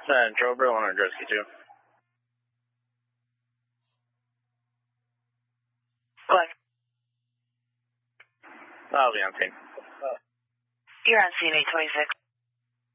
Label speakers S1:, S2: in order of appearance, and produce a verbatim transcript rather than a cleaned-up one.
S1: Central, Bro one hundred rescue two.
S2: What?
S1: I'll be on scene.
S2: You're on scene eight twenty-six.